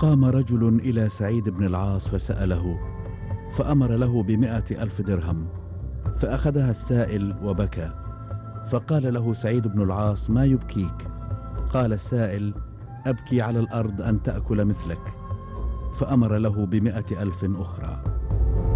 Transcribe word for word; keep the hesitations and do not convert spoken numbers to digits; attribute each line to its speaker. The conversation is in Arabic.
Speaker 1: فقام رجل إلى سعيد بن العاص فسأله، فأمر له بمائة ألف درهم، فأخذها السائل وبكى. فقال له سعيد بن العاص: ما يبكيك؟ قال السائل: أبكي على الأرض أن تأكل مثلك. فأمر له بمائة ألف أخرى.